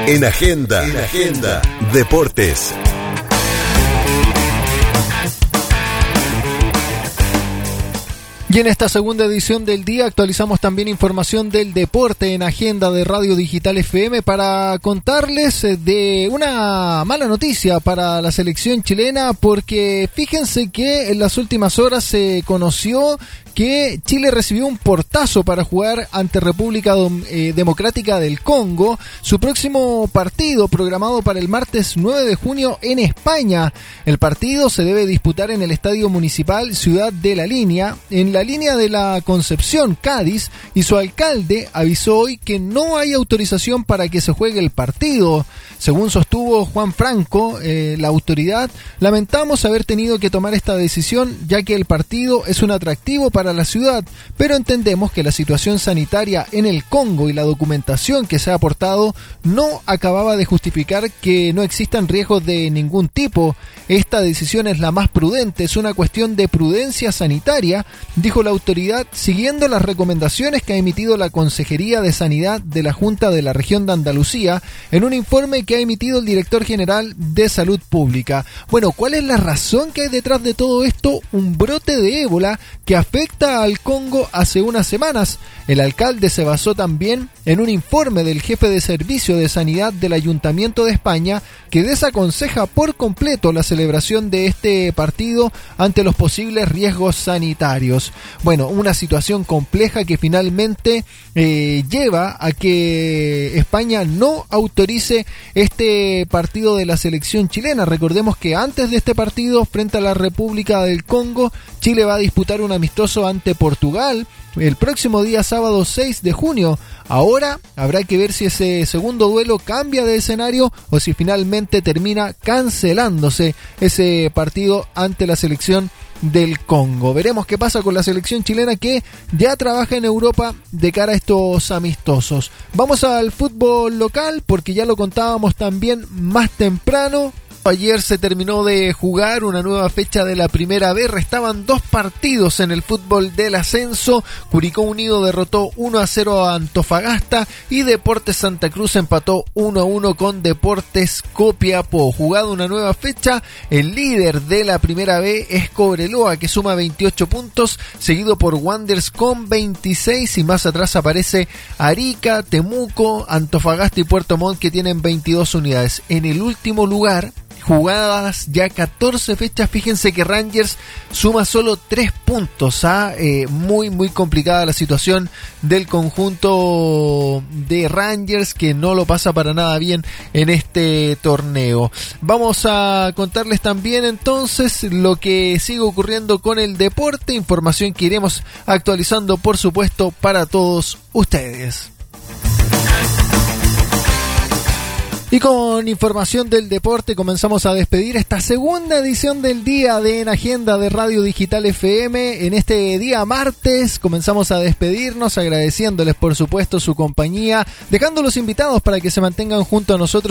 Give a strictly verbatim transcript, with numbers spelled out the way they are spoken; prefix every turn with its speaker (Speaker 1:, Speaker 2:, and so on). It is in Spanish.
Speaker 1: En Agenda, en Agenda, Deportes.
Speaker 2: Y en esta segunda edición del día actualizamos también información del deporte en Agenda de Radio Digital F M para contarles de una mala noticia para la selección chilena, porque fíjense que en las últimas horas se conoció que Chile recibió un portazo para jugar ante República eh, Democrática del Congo, su próximo partido programado para el martes nueve de junio en España. El partido se debe disputar en el Estadio Municipal Ciudad de la Línea, en la línea de la Concepción, Cádiz, y su alcalde avisó hoy que no hay autorización para que se juegue el partido. Según sostuvo Juan Franco, eh, la autoridad, lamentamos haber tenido que tomar esta decisión ya que el partido es un atractivo para para la ciudad, pero entendemos que la situación sanitaria en el Congo y la documentación que se ha aportado no acababa de justificar que no existan riesgos de ningún tipo. Esta decisión es la más prudente, es una cuestión de prudencia sanitaria, dijo la autoridad, siguiendo las recomendaciones que ha emitido la Consejería de Sanidad de la Junta de la Región de Andalucía en un informe que ha emitido el director general de Salud Pública. Bueno, ¿cuál es la razón que hay detrás de todo esto? Un brote de ébola que afecta al Congo hace unas semanas. El alcalde se basó también en un informe del jefe de servicio de sanidad del Ayuntamiento de España que desaconseja por completo la celebración de este partido ante los posibles riesgos sanitarios. Bueno, una situación compleja que finalmente eh, lleva a que España no autorice este partido de la selección chilena. Recordemos que antes de este partido frente a la República del Congo, Chile va a disputar un amistoso ante Portugal el próximo día sábado seis de junio. Ahora habrá que ver si ese segundo duelo cambia de escenario o si finalmente termina cancelándose ese partido ante la selección del Congo. Veremos qué pasa con la selección chilena que ya trabaja en Europa de cara a estos amistosos. Vamos al fútbol local porque ya lo contábamos también más temprano. Ayer se terminó de jugar una nueva fecha de la Primera B, restaban dos partidos en el fútbol del ascenso. Curicó Unido derrotó uno a cero a Antofagasta y Deportes Santa Cruz empató uno a uno con Deportes Copiapó. Jugada una nueva fecha, el líder de la Primera B es Cobreloa, que suma veintiocho puntos, seguido por Wanderers con veintiséis, y más atrás aparece Arica, Temuco, Antofagasta y Puerto Montt, que tienen veintidós unidades. En el último lugar, jugadas ya catorce fechas, fíjense que Rangers suma solo tres puntos, ¿ah? eh, muy muy complicada la situación del conjunto de Rangers, que no lo pasa para nada bien en este torneo. Vamos a contarles también entonces lo que sigue ocurriendo con el deporte, información que iremos actualizando por supuesto para todos ustedes. Y con información del deporte comenzamos a despedir esta segunda edición del día de En Agenda de Radio Digital F M. En este día martes comenzamos a despedirnos agradeciéndoles por supuesto su compañía, dejando los invitados para que se mantengan junto a nosotros